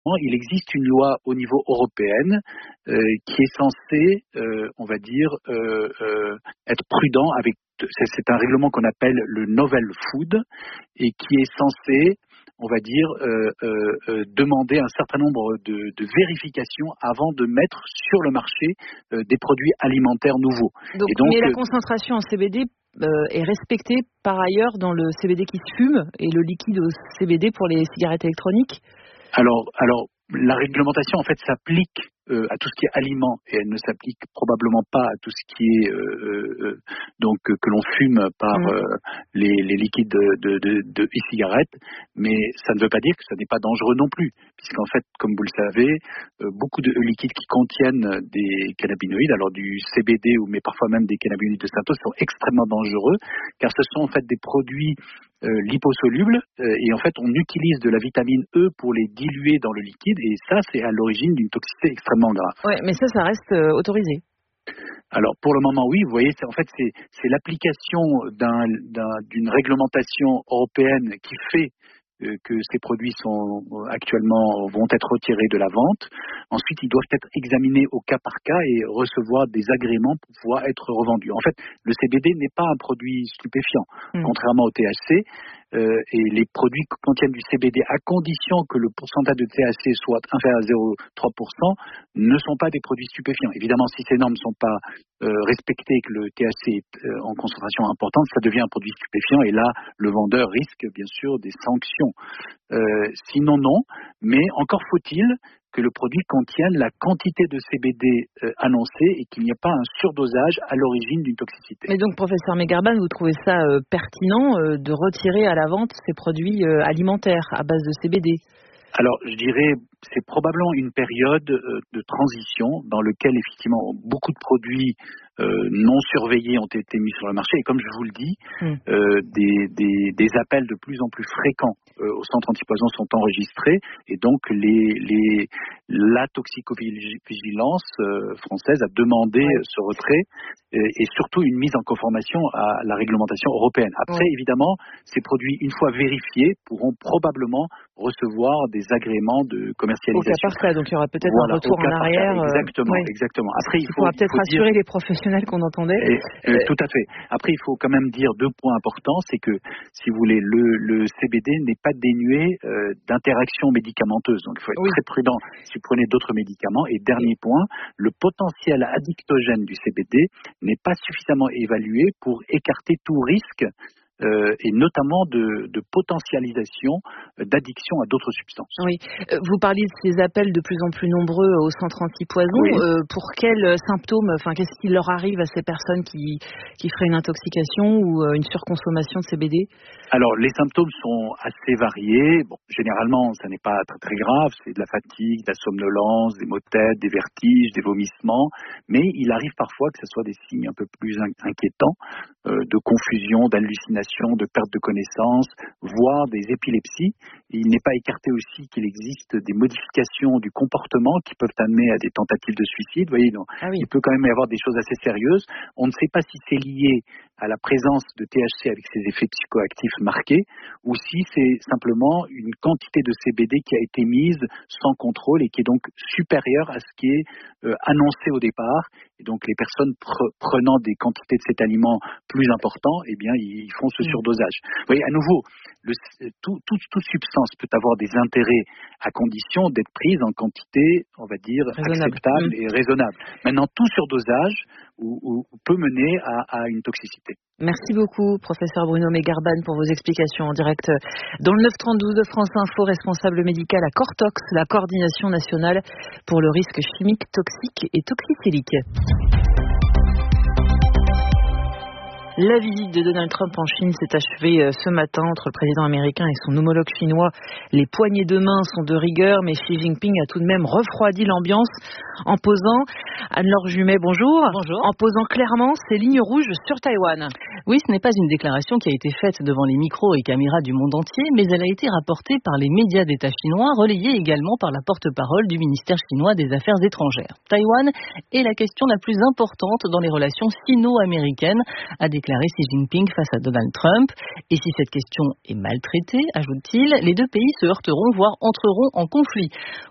il existe une loi au niveau européen qui est censée, on va dire, être prudent avec. C'est un règlement qu'on appelle le Novel Food et qui est censé, on va dire, demander un certain nombre de vérifications avant de mettre sur le marché des produits alimentaires nouveaux. Donc, mais la concentration en CBD est respectée par ailleurs dans le CBD qui se fume et le liquide au CBD pour les cigarettes électroniques ? Alors, la réglementation en fait s'applique à tout ce qui est aliment et elle ne s'applique probablement pas à tout ce qui est donc que l'on fume par les liquides de e-cigarettes, mais ça ne veut pas dire que ça n'est pas dangereux non plus, puisqu'en fait, comme vous le savez, beaucoup de liquides qui contiennent des cannabinoïdes, alors du CBD mais parfois même des cannabinoïdes de synthèse sont extrêmement dangereux, car ce sont en fait des produits liposolubles et en fait on utilise de la vitamine E pour les diluer dans le liquide et ça c'est à l'origine d'une toxicité extrêmement grave. Ouais, mais ça reste autorisé. Alors pour le moment oui, vous voyez, c'est l'application d'une réglementation européenne qui fait que ces produits vont être retirés de la vente. Ensuite, ils doivent être examinés au cas par cas et recevoir des agréments pour pouvoir être revendus. En fait, le CBD n'est pas un produit stupéfiant, contrairement au THC. Et les produits contiennent du CBD à condition que le pourcentage de THC soit inférieur à 0,3% ne sont pas des produits stupéfiants. Évidemment, si ces normes ne sont pas respectées et que le THC est en concentration importante, ça devient un produit stupéfiant et là, le vendeur risque bien sûr des sanctions. Sinon, non. Mais encore faut-il que le produit contienne la quantité de CBD annoncée et qu'il n'y ait pas un surdosage à l'origine d'une toxicité. Mais donc, professeur Megarban, vous trouvez ça pertinent de retirer à la vente ces produits alimentaires à base de CBD ? Alors, je dirais, c'est probablement une période de transition dans laquelle, effectivement, beaucoup de produits non surveillés ont été mis sur le marché. Et comme je vous le dis, des appels de plus en plus fréquents au centre antipoison sont enregistrés. Et donc, la toxicovigilance française a demandé ce retrait et surtout une mise en conformation à la réglementation européenne. Après, évidemment, ces produits, une fois vérifiés, pourront probablement recevoir des agréments de commercialisation. Au cas par cas, donc il y aura peut-être un retour en arrière. Exactement. Après, il faudra peut-être rassurer les professionnels qu'on entendait. Tout à fait. Après, il faut quand même dire 2 points importants, c'est que, si vous voulez, le CBD n'est pas dénué d'interactions médicamenteuses. Donc, il faut être très prudent si vous prenez d'autres médicaments. Et dernier point, le potentiel addictogène du CBD n'est pas suffisamment évalué pour écarter tout risque et notamment de potentialisation d'addiction à d'autres substances. Oui. Vous parliez de ces appels de plus en plus nombreux au centre antipoison. Pour quels symptômes, qu'est-ce qui leur arrive à ces personnes qui feraient une intoxication ou une surconsommation de CBD ? Alors, les symptômes sont assez variés. Bon, généralement, ça n'est pas très, très grave. C'est de la fatigue, de la somnolence, des maux de tête, des vertiges, des vomissements. Mais il arrive parfois que ce soit des signes un peu plus inquiétants, de confusion, d'hallucination, de perte de connaissance, voire des épilepsies. Et il n'est pas écarté aussi qu'il existe des modifications du comportement qui peuvent amener à des tentatives de suicide. Vous voyez, donc, il peut quand même y avoir des choses assez sérieuses. On ne sait pas si c'est lié à la présence de THC avec ses effets psychoactifs marqués, ou si c'est simplement une quantité de CBD qui a été mise sans contrôle et qui est donc supérieure à ce qui est annoncé au départ. Et donc les personnes prenant des quantités de cet aliment plus importants, eh bien ils font ce surdosage. Vous voyez, à nouveau, toute substance peut avoir des intérêts à condition d'être prise en quantité, on va dire, acceptable et raisonnable. Maintenant, tout surdosage peut mener à une toxicité. Merci beaucoup, professeur Bruno Megarban, pour vos explications en direct dans le 932 de France Info, responsable médical à Cortox, la coordination nationale pour le risque chimique, toxique et toxicilique. La visite de Donald Trump en Chine s'est achevée ce matin entre le président américain et son homologue chinois. Les poignées de main sont de rigueur, mais Xi Jinping a tout de même refroidi l'ambiance en posant, Anne-Laure Jumet, bonjour. Bonjour. En posant clairement ses lignes rouges sur Taïwan. Oui, ce n'est pas une déclaration qui a été faite devant les micros et caméras du monde entier, mais elle a été rapportée par les médias d'État chinois, relayée également par la porte-parole du ministère chinois des Affaires étrangères. Taïwan est la question la plus importante dans les relations sino-américaines, a déclaré Xi Jinping face à Donald Trump. Et si cette question est maltraitée, ajoute-t-il, les deux pays se heurteront, voire entreront en conflit.